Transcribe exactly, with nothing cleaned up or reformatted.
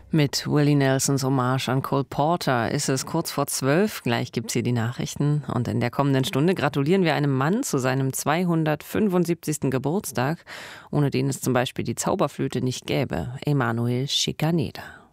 Mit Willie Nelsons Hommage an Cole Porter ist es kurz vor zwölf. Gleich gibt's hier die Nachrichten. Und in der kommenden Stunde gratulieren wir einem Mann zu seinem zweihundertfünfundsiebzigsten Geburtstag, ohne den es zum Beispiel die Zauberflöte nicht gäbe. Emanuel Schikaneder.